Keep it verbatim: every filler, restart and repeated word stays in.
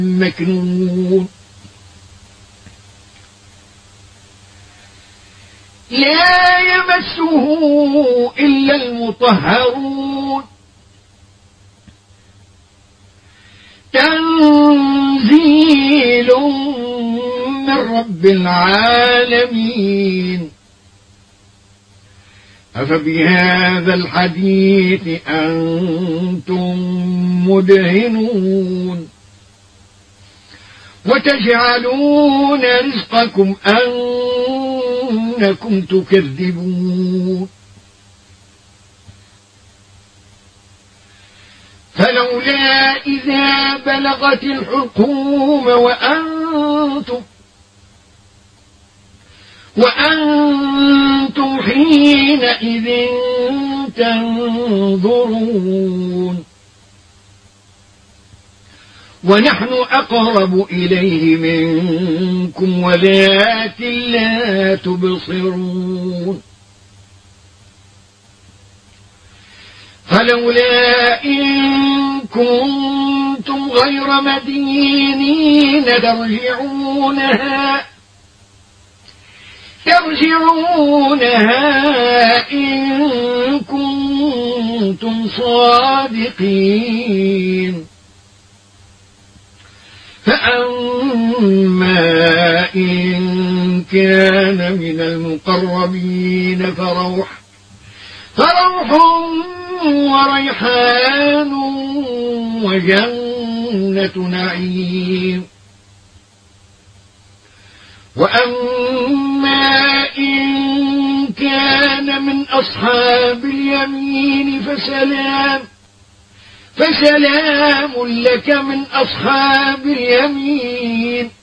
مكنون لا يمسه إلا المطهرون تنزيل من رب العالمين أفبهذا الحديث أنتم مدهنون وتجعلون رزقكم أنكم تكذبون فلولا إذا بلغت الحلقوم وأنتم وأنتم حينئذ تنظرون ونحن أقرب إليه منكم ولكن لا تبصرون فلولا إن كنتم غير مدينين ترجعونها ترجعونها إن كنتم صادقين فأما إن كان من المقربين فروح فروح وريحان وجنة نعيم وأما إن كان من أصحاب اليمين فسلام فسلام لك من أصحاب اليمين